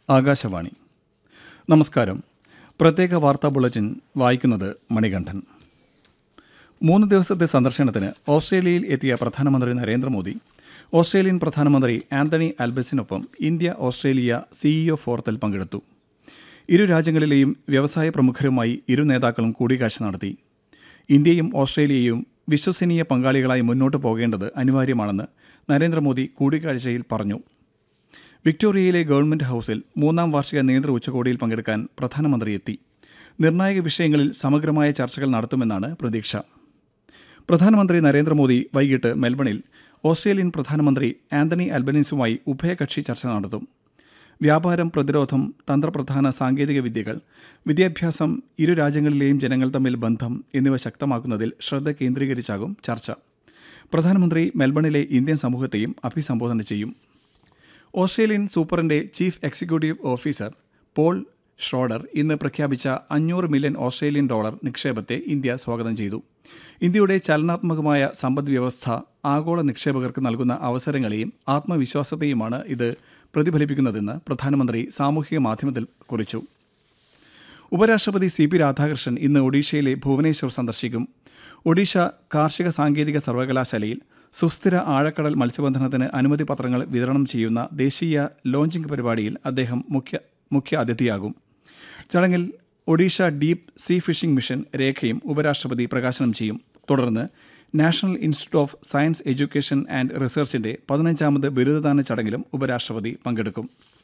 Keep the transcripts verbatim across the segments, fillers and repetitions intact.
ആകാശവാണി. നമസ്കാരം. പ്രത്യേക വാർത്താ ബുള്ളറ്റിൻ വായിക്കുന്നത് മണികണ്ഠൻ. മൂന്ന് ദിവസത്തെ സന്ദർശനത്തിന് ഓസ്ട്രേലിയയിൽ എത്തിയ പ്രധാനമന്ത്രി നരേന്ദ്രമോദി ഓസ്ട്രേലിയൻ പ്രധാനമന്ത്രി ആന്റണി ആൽബസിനൊപ്പം ഇന്ത്യ ഓസ്ട്രേലിയ സിഇഒ ഫോറത്തിൽ പങ്കെടുത്തു. ഇരു രാജ്യങ്ങളിലെയും വ്യവസായ പ്രമുഖരുമായി ഇരു നേതാക്കളും കൂടിക്കാഴ്ച നടത്തി. ഇന്ത്യയും ഓസ്ട്രേലിയയും വിശ്വസനീയ പങ്കാളികളായി മുന്നോട്ടു പോകേണ്ടത് അനിവാര്യമാണെന്ന് നരേന്ദ്രമോദി കൂടിക്കാഴ്ചയിൽ പറഞ്ഞു. വിക്ടോറിയയിലെ ഗവൺമെന്റ് ഹൌസിൽ മൂന്നാം വാർഷിക നേതൃ ഉച്ചകോടിയിൽ പങ്കെടുക്കാൻ പ്രധാനമന്ത്രി എത്തി. നിർണായക വിഷയങ്ങളിൽ സമഗ്രമായ ചർച്ചകൾ നടത്തുമെന്നാണ് പ്രതീക്ഷ. പ്രധാനമന്ത്രി നരേന്ദ്രമോദി വൈകിട്ട് മെൽബണിൽ ഓസ്ട്രേലിയൻ പ്രധാനമന്ത്രി ആന്റണി ആൽബനീസുമായി ഉഭയകക്ഷി ചർച്ച നടത്തും. വ്യാപാരം, പ്രതിരോധം, തന്ത്രപ്രധാന സാങ്കേതിക വിദ്യകൾ, വിദ്യാഭ്യാസം, ഇരു രാജ്യങ്ങളിലെയും ജനങ്ങൾ തമ്മിൽ ബന്ധം എന്നിവ ശക്തമാക്കുന്നതിൽ ശ്രദ്ധ കേന്ദ്രീകരിച്ചാകും ചർച്ച. പ്രധാനമന്ത്രി മെൽബണിലെ ഇന്ത്യൻ സമൂഹത്തെയും അഭിസംബോധന ചെയ്യും. Australian സൂപ്പറിന്റെ chief executive officer Paul Schroeder ഇന്ന് പ്രഖ്യാപിച്ച അഞ്ഞൂറ് മില്യൺ ഓസ്ട്രേലിയൻ ഡോളർ നിക്ഷേപത്തെ ഇന്ത്യ സ്വാഗതം ചെയ്തു. ഇന്ത്യയുടെ ചലനാത്മകമായ സമ്പദ് വ്യവസ്ഥ ആഗോള നിക്ഷേപകർക്ക് നൽകുന്ന അവസരങ്ങളെയും ആത്മവിശ്വാസത്തെയുമാണ് ഇത് പ്രതിഫലിപ്പിക്കുന്നതെന്ന് പ്രധാനമന്ത്രി സാമൂഹിക മാധ്യമത്തിൽ കുറിച്ചു. ഉപരാഷ്ട്രപതി സി പി രാധാകൃഷ്ണൻ ഇന്ന് ഒഡീഷയിലെ ഭുവനേശ്വർ സന്ദർശിക്കും. ഒഡീഷ കാർഷിക സാങ്കേതിക സർവകലാശാലയിൽ സുസ്ഥിര ആഴക്കടൽ മത്സ്യബന്ധനത്തിന് അനുമതി പത്രങ്ങൾ വിതരണം ചെയ്യുന്ന ദേശീയ ലോഞ്ചിംഗ് പരിപാടിയിൽ അദ്ദേഹം മുഖ്യ മുഖ്യ അതിഥിയാകും. ചടങ്ങിൽ Odisha deep see phishing mission രേഖയും ഉപരാഷ്ട്രപതി പ്രകാശനം ചെയ്യും. തുടർന്ന് national institute of science education and റിസർച്ചിന്റെ പതിനഞ്ചാമത് ബിരുദദാന ചടങ്ങിലും ഉപരാഷ്ട്രപതി പങ്കെടുക്കും.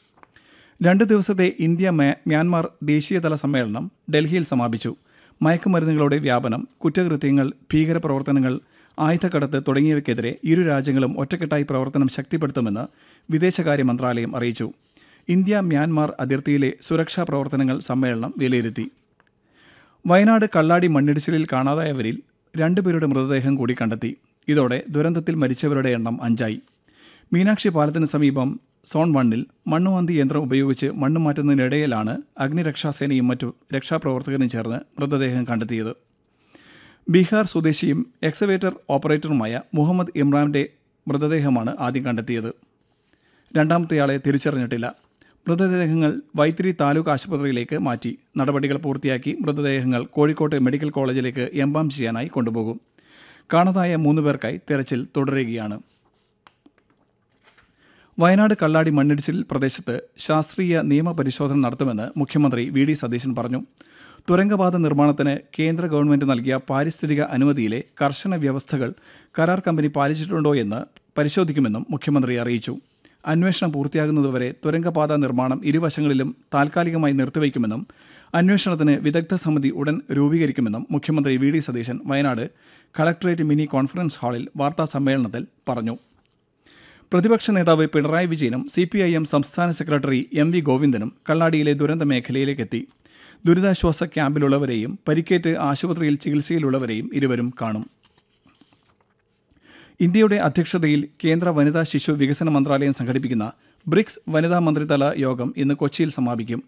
രണ്ട് ദിവസത്തെ ഇന്ത്യ മ്യാൻമാർ ദേശീയതല സമ്മേളനം ഡൽഹിയിൽ സമാപിച്ചു. മയക്കുമരുന്നുകളുടെ വ്യാപനം, കുറ്റകൃത്യങ്ങൾ, ഭീകരപ്രവർത്തനങ്ങൾ, ആയുധക്കടത്ത് തുടങ്ങിയവയ്ക്കെതിരെ ഇരു രാജ്യങ്ങളും ഒറ്റക്കെട്ടായി പ്രവർത്തനം ശക്തിപ്പെടുത്തുമെന്ന് വിദേശകാര്യ മന്ത്രാലയം അറിയിച്ചു. ഇന്ത്യ മ്യാൻമാർ അതിർത്തിയിലെ സുരക്ഷാ പ്രവർത്തനങ്ങൾ സമ്മേളനം വിലയിരുത്തി. വയനാട് കള്ളാടി മണ്ണിടിച്ചിലിൽ കാണാതായവരിൽ രണ്ടുപേരുടെ മൃതദേഹം കൂടി കണ്ടെത്തി. ഇതോടെ ദുരന്തത്തിൽ മരിച്ചവരുടെ എണ്ണം അഞ്ചായി. മീനാക്ഷി പാലത്തിന് സമീപം സോൺ വണ്ണിൽ മണ്ണുമാന്തി യന്ത്രം ഉപയോഗിച്ച് മണ്ണ് മാറ്റുന്നതിനിടയിലാണ് അഗ്നിരക്ഷാസേനയും മറ്റു രക്ഷാപ്രവർത്തകരും ചേർന്ന് മൃതദേഹം കണ്ടെത്തിയത്. ബീഹാർ സ്വദേശിയും എക്സവേറ്റർ ഓപ്പറേറ്ററുമായ മുഹമ്മദ് ഇമ്രാന്റെ മൃതദേഹമാണ് ആദ്യം കണ്ടെത്തിയത്. രണ്ടാമത്തെയാളെ തിരിച്ചറിഞ്ഞിട്ടില്ല. മൃതദേഹങ്ങൾ വൈത്തിരി താലൂക്ക് ആശുപത്രിയിലേക്ക് മാറ്റി. നടപടികൾ പൂർത്തിയാക്കി മൃതദേഹങ്ങൾ കോഴിക്കോട് മെഡിക്കൽ കോളേജിലേക്ക് എംബാം ചെയ്യാനായി കൊണ്ടുപോകും. കാണാതായ മൂന്ന് പേർക്കായി തെരച്ചിൽ തുടരുകയാണ്. വയനാട് കള്ളാടി മണ്ണിടിച്ചിൽ പ്രദേശത്ത് ശാസ്ത്രീയ നിയമപരിശോധന നടത്തുമെന്ന് മുഖ്യമന്ത്രി വി ഡി സതീശൻ പറഞ്ഞു. തുരങ്കപാത നിർമ്മാണത്തിന് കേന്ദ്ര ഗവൺമെന്റ് നൽകിയ പാരിസ്ഥിതിക അനുമതിയിലെ കർശന വ്യവസ്ഥകൾ കരാർ കമ്പനി പാലിച്ചിട്ടുണ്ടോ എന്ന് പരിശോധിക്കുമെന്നും മുഖ്യമന്ത്രി അറിയിച്ചു. അന്വേഷണം പൂർത്തിയാകുന്നതുവരെ തുരങ്കപാത നിർമ്മാണം ഇരുവശങ്ങളിലും താൽക്കാലികമായി നിർത്തിവയ്ക്കുമെന്നും അന്വേഷണത്തിന് വിദഗ്ധ സമിതി ഉടൻ രൂപീകരിക്കുമെന്നും മുഖ്യമന്ത്രി V D Satheesan Wayanad collectorate mini conference ഹാളിൽ വാർത്താ സമ്മേളനത്തിൽ പറഞ്ഞു. പ്രതിപക്ഷ നേതാവ് പിണറായി വിജയനും സി പി ഐ എം സംസ്ഥാന സെക്രട്ടറി എം വി ഗോവിന്ദനും കള്ളാടിയിലെ ദുരന്ത മേഖലയിലേക്കെത്തി. ദുരിതാശ്വാസ ക്യാമ്പിലുള്ളവരെയും പരിക്കേറ്റ് ആശുപത്രിയിൽ ചികിത്സയിലുള്ളവരെയും ഇരുവരും കാണും. ഇന്ത്യയുടെ അധ്യക്ഷതയിൽ കേന്ദ്ര വനിതാ ശിശു വികസന മന്ത്രാലയം സംഘടിപ്പിക്കുന്ന ബ്രിക്സ് വനിതാ മന്ത്രിതല യോഗം ഇന്ന് കൊച്ചിയിൽ സമാപിക്കും.